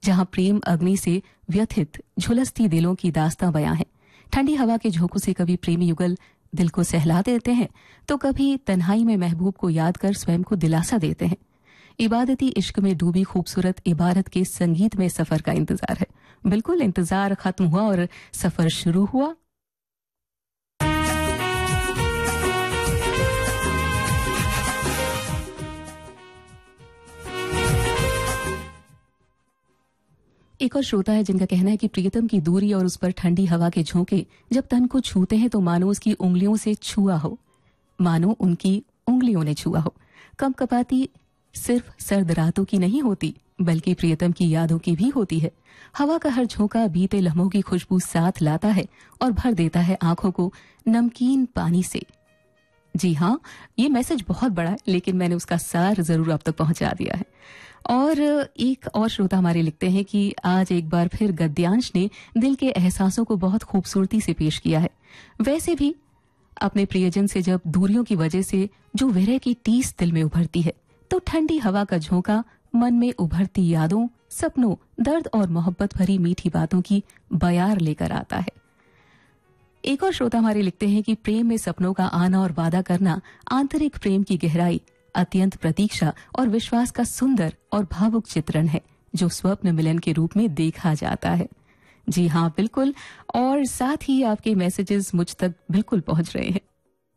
जहां प्रेम अग्नि से व्यथित झुलसती दिलों की दास्तां बयां है। ठंडी हवा के झोंकों से कभी प्रेमी युगल दिल को सहला देते हैं तो कभी तन्हाई में महबूब को याद कर स्वयं को दिलासा देते हैं। इबादती इश्क में डूबी खूबसूरत इबारत के संगीत में सफर का इंतजार है। बिल्कुल, इंतजार खत्म हुआ और सफर शुरू हुआ। एक और श्रोता है जिनका कहना है कि प्रियतम की दूरी और उस पर ठंडी हवा के झोंके जब तन को छूते हैं तो मानो उसकी उंगलियों से छुआ हो, मानो उनकी उंगलियों ने छुआ हो। कंपकपाती सिर्फ सर्द रातों की नहीं होती बल्कि प्रियतम की यादों की भी होती है। हवा का हर झोंका बीते लम्हों की खुशबू साथ लाता है और भर देता है आंखों को नमकीन पानी से। जी हाँ, ये मैसेज बहुत बड़ा है लेकिन मैंने उसका सार जरूर अब तक पहुंचा दिया है। और एक और श्रोता हमारे लिखते हैं कि आज एक बार फिर गद्यांश ने दिल के एहसासों को बहुत खूबसूरती से पेश किया है। वैसे भी अपने प्रियजन से जब दूरियों की वजह से जो विरह की टीस दिल में उभरती है तो ठंडी हवा का झोंका मन में उभरती यादों, सपनों, दर्द और मोहब्बत भरी मीठी बातों की बयार लेकर आता है। एक और श्रोता हमारे लिखते हैं कि प्रेम में सपनों का आना और वादा करना आंतरिक प्रेम की गहराई, अत्यंत प्रतीक्षा और विश्वास का सुंदर और भावुक चित्रण है जो स्वप्न मिलन के रूप में देखा जाता है। जी हाँ, बिल्कुल, और साथ ही आपके मैसेजेस मुझ तक बिल्कुल पहुंच रहे हैं।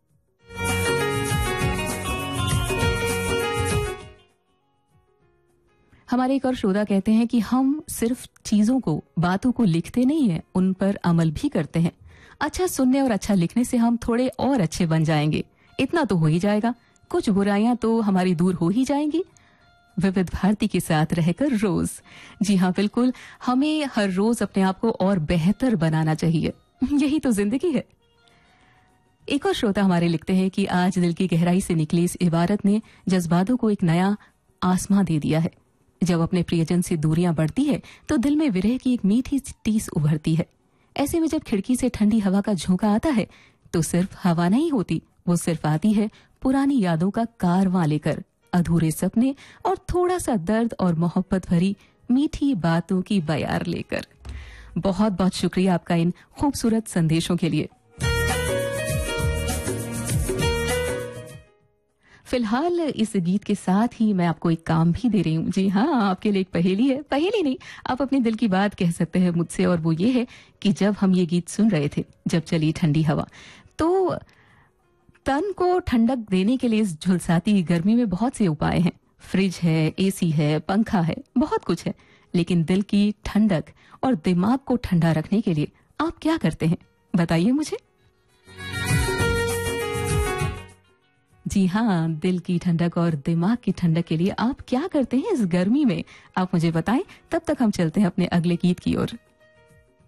हमारे एक और श्रोता कहते हैं कि हम सिर्फ चीजों को, बातों को लिखते नहीं हैं, उन पर अमल भी करते हैं। अच्छा सुनने और अच्छा लिखने से हम थोड़े और अच्छे बन जाएंगे, इतना तो हो ही जाएगा। कुछ बुराइयां तो हमारी दूर हो ही जाएंगी विविध भारती के साथ रहकर रोज। जी हाँ, बिल्कुल, हमें हर रोज अपने आप को और बेहतर बनाना चाहिए, यही तो जिंदगी है। एक और श्रोता हमारे लिखते हैं कि आज दिल की गहराई से निकली इस इबारत ने जज्बातों को एक नया आसमां दे दिया है। जब अपने प्रियजन से दूरियां बढ़ती है तो दिल में विरह की एक मीठी टीस उभरती है। ऐसे में जब खिड़की से ठंडी हवा का झोंका आता है तो सिर्फ हवा नहीं होती, वो सिर्फ आती है पुरानी यादों का कारवां लेकर, अधूरे सपने और थोड़ा सा दर्द और मोहब्बत भरी मीठी बातों की बयार लेकर। बहुत बहुत शुक्रिया आपका इन खूबसूरत संदेशों के लिए। फिलहाल इस गीत के साथ ही मैं आपको एक काम भी दे रही हूँ। जी हाँ, आपके लिए एक पहेली है। पहेली नहीं, आप अपने दिल की बात कह सकते हैं मुझसे, और वो ये है कि जब हम ये गीत सुन रहे थे, जब चली ठंडी हवा, तो तन को ठंडक देने के लिए इस झुलसाती गर्मी में बहुत से उपाय हैं। फ्रिज है, एसी है, पंखा है, बहुत कुछ है। लेकिन दिल की ठंडक और दिमाग को ठंडा रखने के लिए आप क्या करते हैं, बताइए मुझे। जी हाँ, दिल की ठंडक और दिमाग की ठंडक के लिए आप क्या करते हैं इस गर्मी में, आप मुझे बताएं। तब तक हम चलते हैं अपने अगले गीत की ओर।